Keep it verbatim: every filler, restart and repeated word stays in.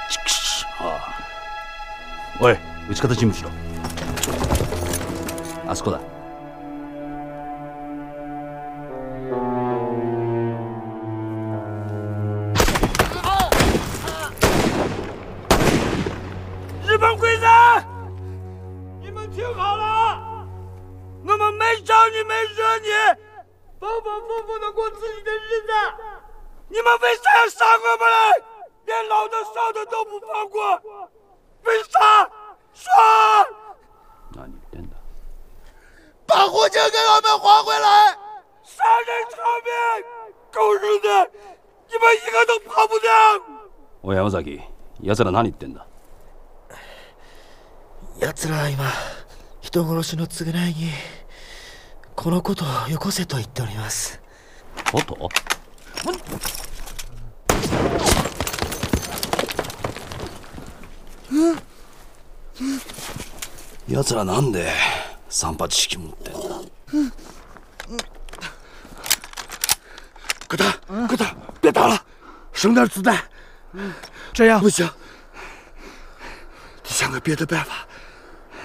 ああ。おい、撃ち方準備しろ。あそこだ。 日本鬼子，你们听好了，我们没找你，没惹你，风风火火的过自己的日子。你们为啥要杀我们嘞？连老的少的都不放过，为啥？说！ 何言ってんだ？ 把护照给我们还回来！杀人偿命，狗日的，你们一个都跑不掉！ おい山崎、奴ら何言ってんだ？ 奴らは今、人殺しの償いにこのことをよこせと言っております。 こと？奴らなんで三八式持ってんだ？ 哥大，哥大，别打了，省点子弹。这样不行，你想个别的办法。